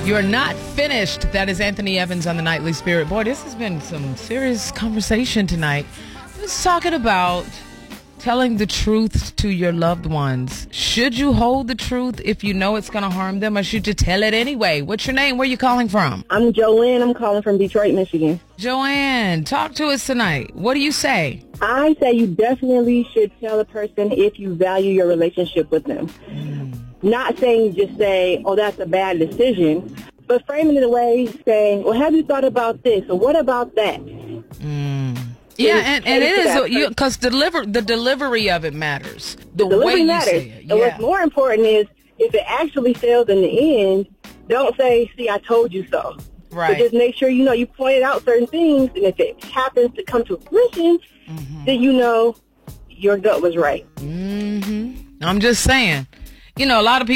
You're not finished. That is Anthony Evans on the Nightly Spirit. Boy, this has been some serious conversation tonight. Let's talking about telling the truth to your loved ones. Should you hold the truth if you know it's going to harm them, or should you tell it anyway? What's your name? Where you calling from? I'm Joanne. I'm calling from Detroit, Michigan. Joanne, talk to us tonight. What do you say? I say you definitely should tell a person if you value your relationship with them. Not saying just say, oh, that's a bad decision, but framing it away saying, well, have you thought about this, or what about that? Yeah, and it is, because the delivery of it matters. The way you say it. And what's more important is, if it actually fails in the end, don't say, see, I told you so. Right. But just make sure, you pointed out certain things, and if it happens to come to fruition, then your gut was right. I'm just saying, a lot of people